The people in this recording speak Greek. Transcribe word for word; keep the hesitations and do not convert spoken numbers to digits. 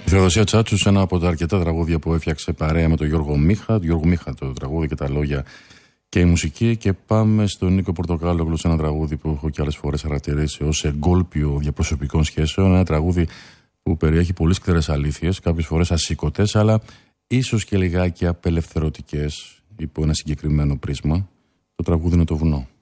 Θεοδοσία Τσάτσου, ένα από τα αρκετά τραγούδια που έφτιαξε παρέα με τον Γιώργο Μίχα. Γιώργο Μίχα το τραγούδι και τα λόγια και η μουσική. Και πάμε στον Νίκο Πορτοκάλογλου σε ένα τραγούδι που έχω και άλλες φορές χαρακτηρίσει ως εγκόλπιο διαπροσωπικών σχέσεων. Ένα τραγούδι που περιέχει πολύ σκληρές αλήθειες, κάποιες φορές ασήκωτες, αλλά ίσως και λιγάκι απελευθερωτικές υπό ένα συγκεκριμένο πρίσμα. Το τραγούδι είναι το βουνό.